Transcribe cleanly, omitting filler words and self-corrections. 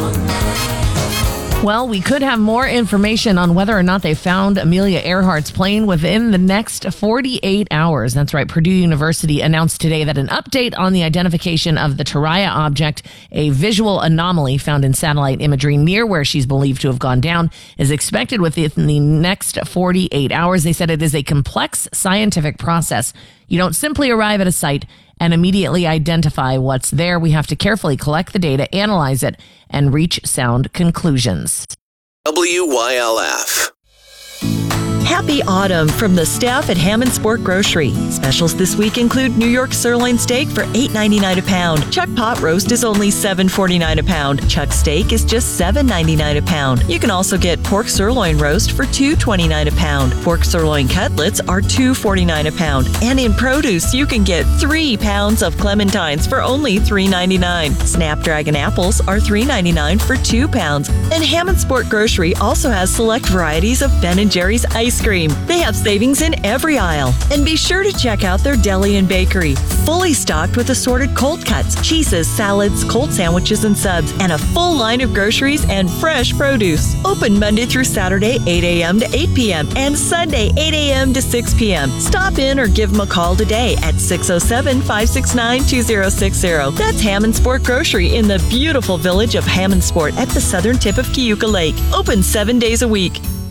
Well, we could have more information on whether or not they found Amelia Earhart's plane within the next 48 hours. That's right. Purdue University announced today that an update on the identification of the Taraya object, a visual anomaly found in satellite imagery near where she's believed to have gone down, is expected within the next 48 hours. They said it is a complex scientific process. You don't simply arrive at a site and immediately identify what's there. We have to carefully collect the data, analyze it, and reach sound conclusions. WYLF. Happy autumn from the staff at Hammond Sport Grocery. Specials this week include New York sirloin steak for $8.99 a pound. Chuck pot roast is only $7.49 a pound. Chuck steak is just $7.99 a pound. You can also get pork sirloin roast for $2.29 a pound. Pork sirloin cutlets are $2.49 a pound. And in produce, you can get 3 pounds of clementines for only $3.99. Snapdragon apples are $3.99 for 2 pounds. And Hammond Sport Grocery also has select varieties of Ben & Jerry's ice cream. They have savings in every aisle. And be sure to check out their deli and bakery, fully stocked with assorted cold cuts, cheeses, salads, cold sandwiches and subs, and a full line of groceries and fresh produce. Open Monday through Saturday, 8 a.m. to 8 p.m. and Sunday, 8 a.m. to 6 p.m. Stop in or give them a call today at 607-569-2060. That's Hammond Sport Grocery in the beautiful village of Hammond Sport at the southern tip of Cayuga Lake. Open 7 days a week.